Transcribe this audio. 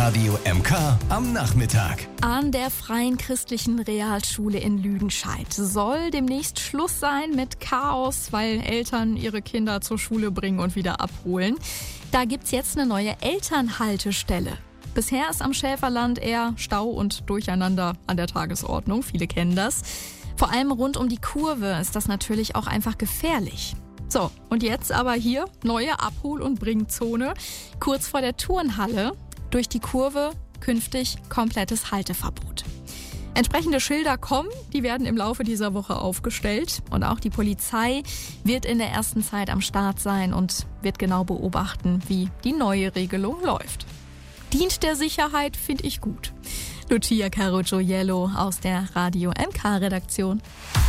Radio MK am Nachmittag. An der Freien Christlichen Realschule in Lüdenscheid soll demnächst Schluss sein mit Chaos, weil Eltern ihre Kinder zur Schule bringen und wieder abholen. Da gibt's jetzt eine neue Elternhaltestelle. Bisher ist am Schäferland eher Stau und Durcheinander an der Tagesordnung. Viele kennen das. Vor allem rund um die Kurve ist das natürlich auch einfach gefährlich. So, und jetzt aber hier neue Abhol- und Bringzone. Kurz vor der Turnhalle, durch die Kurve künftig komplettes Halteverbot. Entsprechende Schilder kommen, die werden im Laufe dieser Woche aufgestellt. Und auch die Polizei wird in der ersten Zeit am Start sein und wird genau beobachten, wie die neue Regelung läuft. Dient der Sicherheit, finde ich gut. Lucia Carogioiello aus der Radio MK-Redaktion.